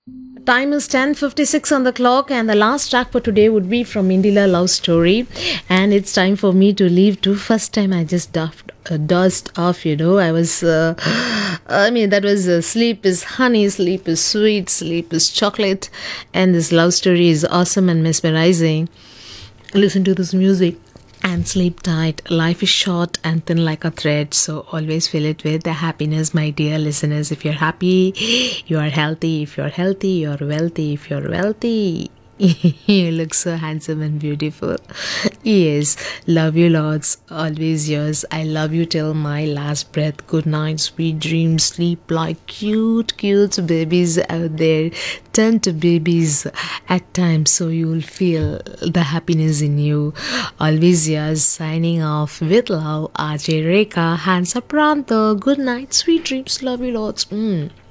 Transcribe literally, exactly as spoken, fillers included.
Time is ten fifty-six on the clock, and the last track for today would be from Indila Love Story. And it's time for me to leave too. First time I just duffed, uh, dust off, you know. I was, uh, I mean, that was uh, sleep is honey, sleep is sweet, sleep is chocolate. And this love story is awesome and mesmerizing. Listen to this music and sleep tight. Life is short and thin like a thread, so always fill it with the happiness, my dear listeners. If you're happy, you are healthy. If you're healthy, you're wealthy. If you're wealthy, you look so handsome and beautiful. Yes, love you lots. Always yours. I love you till my last breath. Good night, sweet dreams. Sleep like cute, cute babies out there. Turn to babies at times so you will feel the happiness in you. Always yours. Signing off with love, R J Rekha. Hands up, Pranto. Good night, sweet dreams. Love you lots. Mm.